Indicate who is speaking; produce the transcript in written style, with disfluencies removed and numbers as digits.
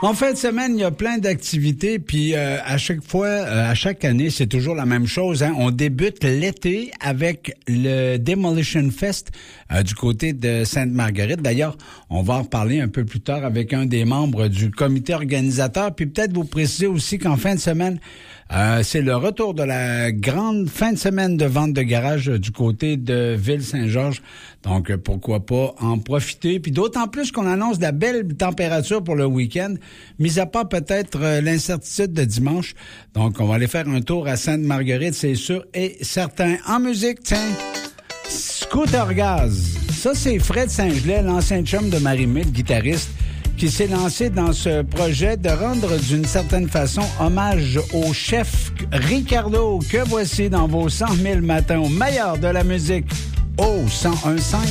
Speaker 1: En fin de semaine, il y a plein d'activités, puis à chaque fois, à chaque année, c'est toujours la même chose. Hein? On débute l'été avec le Demolition Fest du côté de Sainte-Marguerite. D'ailleurs, on va en reparler un peu plus tard avec un des membres du comité organisateur, puis peut-être vous préciser aussi qu'en fin de semaine, c'est le retour de la grande fin de semaine de vente de garage du côté de Ville-Saint-Georges. Donc, pourquoi pas en profiter. Puis d'autant plus qu'on annonce de la belle température pour le week-end, mis à part peut-être l'incertitude de dimanche. Donc, on va aller faire un tour à Sainte-Marguerite, c'est sûr et certain. En musique, tiens, Scooter Gaz. Ça, c'est Fred Saint-Gelais, l'ancien chum de Marie-Mé, guitariste, qui s'est lancé dans ce projet de rendre d'une certaine façon hommage au chef Ricardo, que voici dans vos 100 000 matins au meilleur de la musique au 101.5.